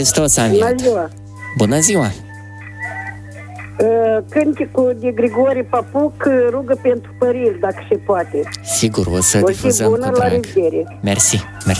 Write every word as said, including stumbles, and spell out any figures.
Hristos a înviat. Bună ziua! Bună ziua! Cânticul de Grigore Papuc, rugă pentru părinți, dacă se poate. Sigur, o să O zi difuzăm bună, cu la drag. revedere! Mersi, mersi.